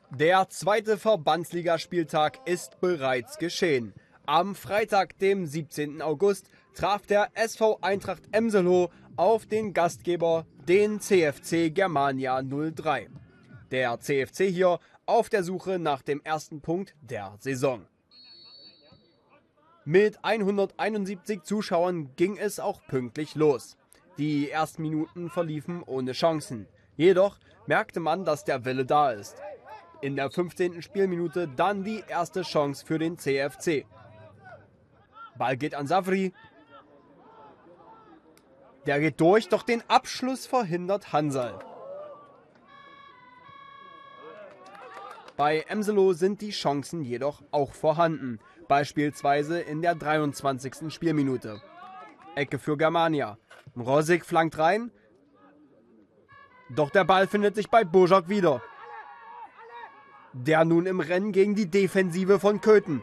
Der zweite Verbandsligaspieltag ist bereits geschehen. Am Freitag, dem 17. August, traf der SV Eintracht Emselow auf den Gastgeber, den CFC Germania 03. Der CFC hier auf der Suche nach dem ersten Punkt der Saison. Mit 171 Zuschauern ging es auch pünktlich los. Die ersten Minuten verliefen ohne Chancen. Jedoch merkte man, dass der Wille da ist. In der 15. Spielminute dann die erste Chance für den CFC. Ball geht an Savri. Der geht durch, doch den Abschluss verhindert Hansal. Bei Emselow sind die Chancen jedoch auch vorhanden. Beispielsweise in der 23. Spielminute. Ecke für Germania. Mrosik flankt rein. Doch der Ball findet sich bei Božák wieder. Der nun im Rennen gegen die Defensive von Köthen.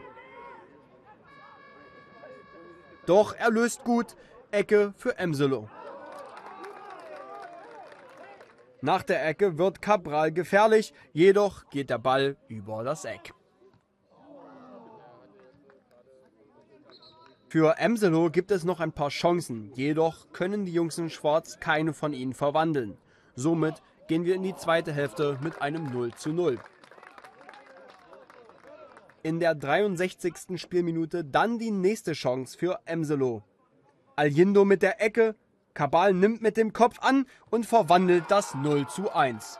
Doch er löst gut. Ecke für Emselow. Nach der Ecke wird Cabral gefährlich, jedoch geht der Ball über das Eck. Für Emselow gibt es noch ein paar Chancen, jedoch können die Jungs in Schwarz keine von ihnen verwandeln. Somit gehen wir in die zweite Hälfte mit einem 0:0. In der 63. Spielminute dann die nächste Chance für Emselow. Aljindo mit der Ecke, Cabral nimmt mit dem Kopf an und verwandelt das 0:1.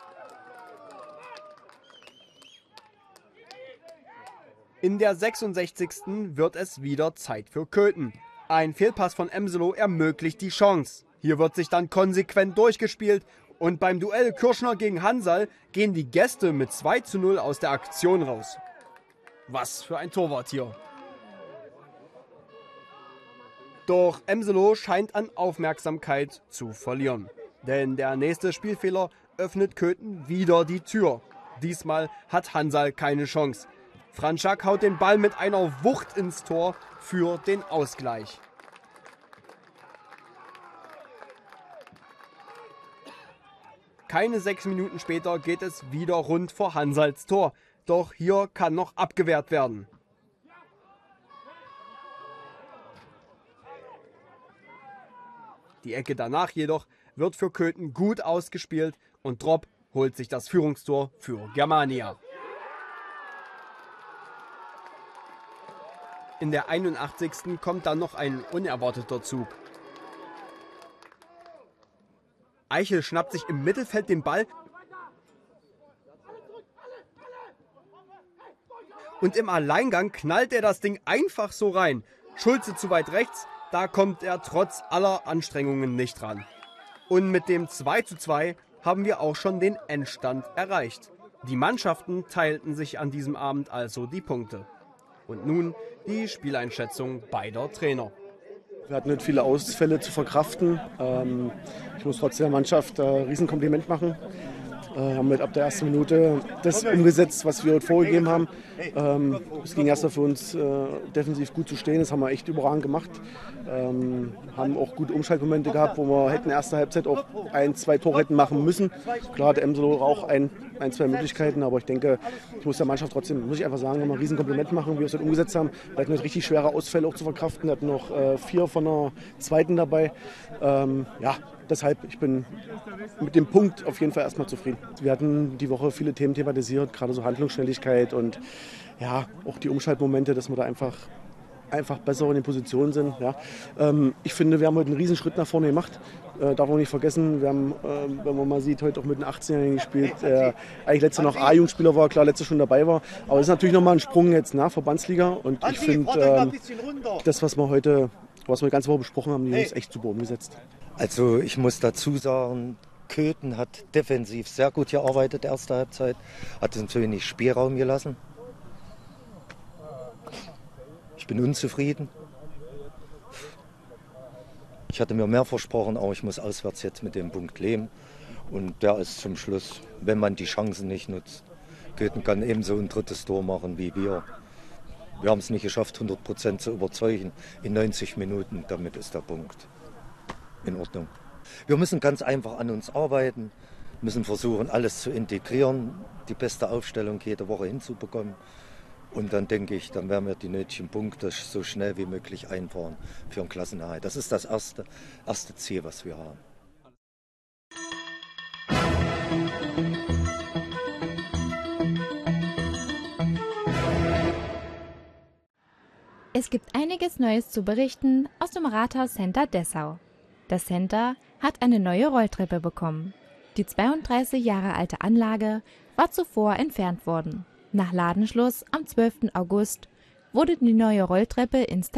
In der 66. wird es wieder Zeit für Köthen. Ein Fehlpass von Emselow ermöglicht die Chance. Hier wird sich dann konsequent durchgespielt und beim Duell Kürschner gegen Hansal gehen die Gäste mit 2:0 aus der Aktion raus. Was für ein Torwart hier. Doch Emselow scheint an Aufmerksamkeit zu verlieren. Denn der nächste Spielfehler öffnet Köthen wieder die Tür. Diesmal hat Hansal keine Chance. Franschak haut den Ball mit einer Wucht ins Tor für den Ausgleich. Keine 6 Minuten später geht es wieder rund vor Hansals Tor. Doch hier kann noch abgewehrt werden. Die Ecke danach jedoch wird für Köthen gut ausgespielt und Drop holt sich das Führungstor für Germania. In der 81. kommt dann noch ein unerwarteter Zug. Eichel schnappt sich im Mittelfeld den Ball und im Alleingang knallt er das Ding einfach so rein. Schulze zu weit rechts, da kommt er trotz aller Anstrengungen nicht ran. Und mit dem 2:2 haben wir auch schon den Endstand erreicht. Die Mannschaften teilten sich an diesem Abend also die Punkte. Und nun die Spieleinschätzung beider Trainer. Wir hatten nicht viele Ausfälle zu verkraften. Ich muss trotzdem der Mannschaft ein Riesenkompliment machen. Haben ab der ersten Minute das umgesetzt, was wir heute vorgegeben haben. Es ging erst für uns defensiv gut zu stehen, das haben wir echt überragend gemacht. Haben auch gute Umschaltmomente gehabt, wo wir hätten in der ersten Halbzeit auch 1-2 Tore hätten machen müssen. Klar hatte Emselow auch ein, zwei Möglichkeiten, aber ich denke, ich muss der Mannschaft trotzdem, muss ich einfach sagen, nochmal ein Riesenkompliment machen, wie wir es heute umgesetzt haben. Wir hatten heute richtig schwere Ausfälle auch zu verkraften, wir hatten noch 4 von der zweiten dabei. Deshalb, ich bin mit dem Punkt auf jeden Fall erstmal zufrieden. Wir hatten die Woche viele Themen thematisiert, gerade so Handlungsschnelligkeit und ja, auch die Umschaltmomente, dass wir da einfach besser in den Positionen sind. Ja. Ich finde, wir haben heute einen Riesenschritt nach vorne gemacht. Darf man nicht vergessen, wir haben, wenn man mal sieht, heute auch mit einem 18-Jährigen gespielt, eigentlich letztes Jahr noch A-Jugendspieler war, klar, letztes Jahr schon dabei war. Aber das ist natürlich nochmal ein Sprung jetzt nach Verbandsliga und ich finde, das, was wir die ganze Woche besprochen haben, die Jungs echt super umgesetzt. Also ich muss dazu sagen, Köthen hat defensiv sehr gut gearbeitet, erste Halbzeit, hat uns zu wenig Spielraum gelassen. Ich bin unzufrieden. Ich hatte mir mehr versprochen, aber ich muss auswärts jetzt mit dem Punkt leben. Und der ist zum Schluss, wenn man die Chancen nicht nutzt. Köthen kann ebenso ein drittes Tor machen wie wir. Wir haben es nicht geschafft, 100% zu überzeugen in 90 Minuten. Damit ist der Punkt in Ordnung. Wir müssen ganz einfach an uns arbeiten. müssen versuchen, alles zu integrieren, die beste Aufstellung jede Woche hinzubekommen. Und dann denke ich, dann werden wir die nötigen Punkte so schnell wie möglich einfahren für einen Klassenerhalt. Das ist das erste Ziel, was wir haben. Es gibt einiges Neues zu berichten aus dem Rathaus-Center Dessau. Das Center hat eine neue Rolltreppe bekommen. Die 32 Jahre alte Anlage war zuvor entfernt worden. Nach Ladenschluss am 12. August wurde die neue Rolltreppe installiert.